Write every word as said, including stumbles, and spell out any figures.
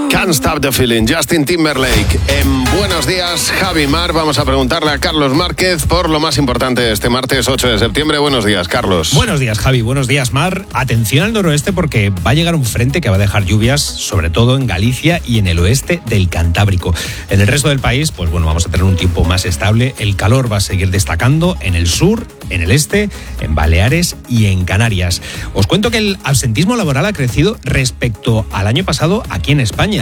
Can't Stop the Feeling, Justin Timberlake. En Buenos Días, Javi Mar, vamos a preguntarle a Carlos Márquez por lo más importante este martes ocho de septiembre. Buenos días, Carlos. Buenos días, Javi. Buenos días, Mar. Atención al noroeste porque va a llegar un frente que va a dejar lluvias, sobre todo en Galicia y en el oeste del Cantábrico. En el resto del país, pues bueno, vamos a tener un tiempo más estable. El calor va a seguir destacando en el sur, en el este, en Baleares y en Canarias. Os cuento que el absentismo laboral ha crecido respecto al año pasado aquí en España.